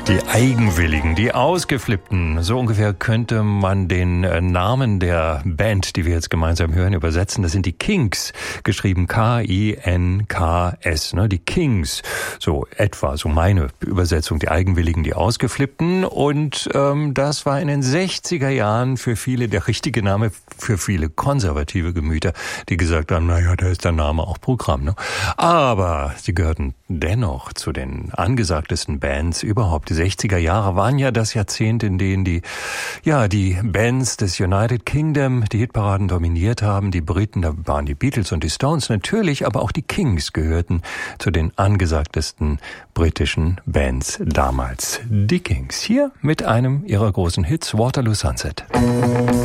Die Eigenwilligen, die Ausgeflippten, so ungefähr könnte man den Namen der Band, die wir jetzt gemeinsam hören, übersetzen. Das sind die Kinks, geschrieben K-I-N-K-S, ne? Die Kings, so etwa, so meine Übersetzung, die Eigenwilligen, die Ausgeflippten. Und das war in den 60er Jahren für viele der richtige Name, für viele konservative Gemüter, die gesagt haben, naja, da ist der Name auch Programm, ne? Aber sie gehörten dennoch zu den angesagtesten Bands überhaupt. Die 60er Jahre waren ja das Jahrzehnt, in denen die Bands des United Kingdom die Hitparaden dominiert haben. Die Briten, da waren die Beatles und die Stones natürlich, aber auch die Kings gehörten zu den angesagtesten britischen Bands damals. Die Kings hier mit einem ihrer großen Hits, Waterloo Sunset.